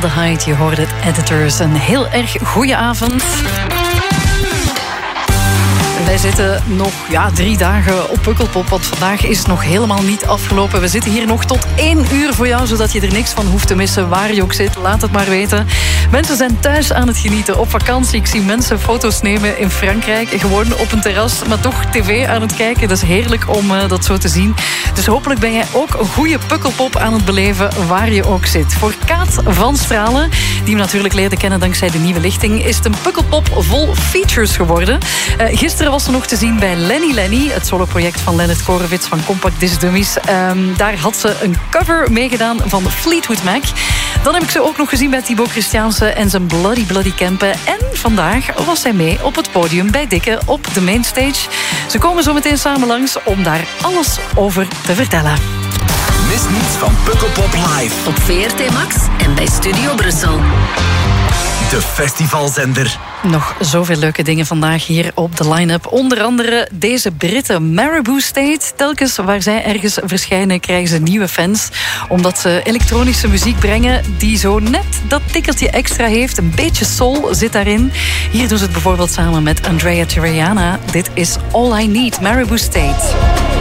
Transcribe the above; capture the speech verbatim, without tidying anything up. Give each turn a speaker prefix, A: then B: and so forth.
A: the Height. Je hoorde het Editors. Een heel erg goeie avond. Wij zitten nog ja, drie dagen op Pukkelpop, want vandaag is het nog helemaal niet afgelopen. We zitten hier nog tot één uur voor jou, zodat je er niks van hoeft te missen. Waar je ook zit, laat het maar weten. Mensen zijn thuis aan het genieten, op vakantie. Ik zie mensen foto's nemen in Frankrijk, gewoon op een terras, maar toch tv aan het kijken. Dat is heerlijk om uh, dat zo te zien. Dus hopelijk ben jij ook een goede Pukkelpop aan het beleven, waar je ook zit. Voor Kaat van Stralen, die we natuurlijk leerde kennen dankzij de nieuwe lichting, is het een Pukkelpop vol features geworden. Uh, gisteren was ze nog te zien bij Lenny Lenny, het soloproject van Leonard Korowitz van Compact Disc Dummies. Um, daar had ze een cover meegedaan van Fleetwood Mac. Dan heb ik ze ook nog gezien bij Thibaut Christiaanse en zijn Bloody Bloody Campen. En vandaag was zij mee op het podium bij Dikke op de mainstage. Ze komen zo meteen samen langs om daar alles over te vertellen.
B: Mis niets van Pukkelpop Live.
C: Op V R T Max en bij Studio Brussel.
B: De festivalzender.
A: Nog zoveel leuke dingen vandaag hier op de line-up. Onder andere deze Britten, Marabou State. Telkens waar zij ergens verschijnen krijgen ze nieuwe fans. Omdat ze elektronische muziek brengen die zo net dat tikkeltje extra heeft. Een beetje soul zit daarin. Hier doen ze het bijvoorbeeld samen met Andrea Triana. Dit is All I Need, Marabou State.